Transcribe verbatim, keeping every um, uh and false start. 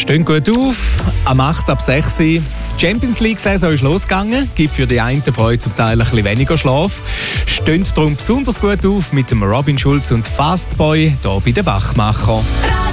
Stehen gut auf, am acht ab sechs Uhr. Die Champions League-Saison ist losgegangen, gibt für die einen Freude zum Teil ein bisschen weniger Schlaf. Stehen darum besonders gut auf mit dem Robin Schulz und Fastboy hier bei den Wachmacher.